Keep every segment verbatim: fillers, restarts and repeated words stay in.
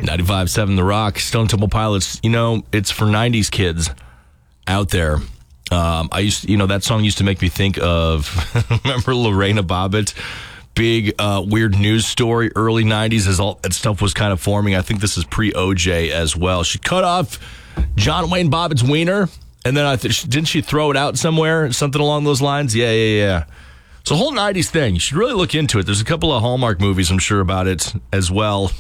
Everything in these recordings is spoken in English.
ninety-five seven The Rock, Stone Temple Pilots. You know, it's for nineties kids out there. Um, I used, you know, that song used to make me think of, remember Lorena Bobbitt? Big, uh, weird news story, early nineties as all that stuff was kind of forming. I think this is pre-O J as well. She cut off John Wayne Bobbitt's wiener, and then I th- didn't she throw it out somewhere? Something along those lines? Yeah, yeah, yeah. It's a whole nineties thing. You should really look into it. There's a couple of Hallmark movies, I'm sure, about it as well.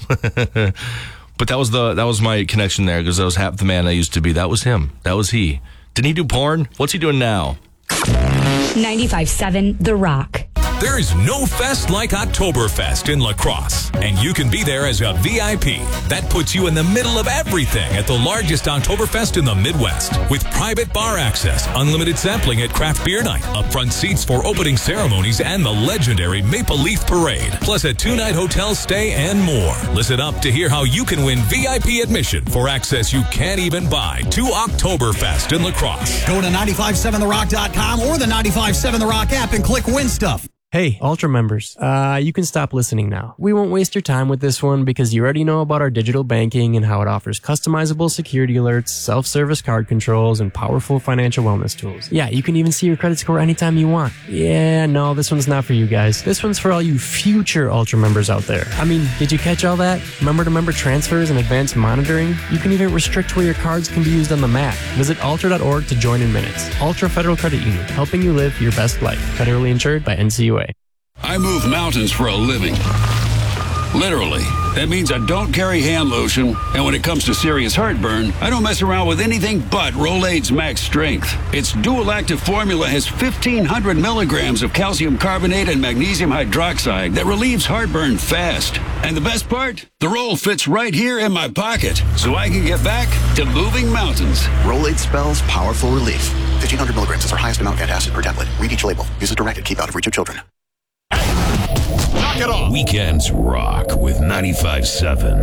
But that was the that was my connection there, because that was half the man I used to be. That was him. That was he. Didn't he do porn? What's he doing now? ninety-five seven The Rock. There is no fest like Oktoberfest in La Crosse, and you can be there as a V I P. That puts you in the middle of everything at the largest Oktoberfest in the Midwest, with private bar access, unlimited sampling at craft beer night, upfront seats for opening ceremonies, and the legendary Maple Leaf Parade, plus a two-night hotel stay and more. Listen up to hear how you can win V I P admission for access you can't even buy to Oktoberfest in La Crosse. Go to nine five seven the rock dot com or the nine five seven The Rock app and click Win Stuff. Hey, Ultra members, uh, you can stop listening now. We won't waste your time with this one because you already know about our digital banking and how it offers customizable security alerts, self-service card controls, and powerful financial wellness tools. Yeah, you can even see your credit score anytime you want. Yeah, no, this one's not for you guys. This one's for all you future Ultra members out there. I mean, did you catch all that? Member-to-member transfers and advanced monitoring? You can even restrict where your cards can be used on the map. Visit ultra dot org to join in minutes. Ultra Federal Credit Union, helping you live your best life. Federally insured by N C U A. I move mountains for a living. Literally. That means I don't carry hand lotion, and when it comes to serious heartburn, I don't mess around with anything but Rolaids Max Strength. Its dual-active formula has fifteen hundred milligrams of calcium carbonate and magnesium hydroxide that relieves heartburn fast. And the best part? The roll fits right here in my pocket, so I can get back to moving mountains. Rolaids spells powerful relief. fifteen hundred milligrams is our highest amount of antacid per tablet. Read each label. Use as directed. Keep out of reach of children. Knock it off. Weekends rock with ninety-five seven.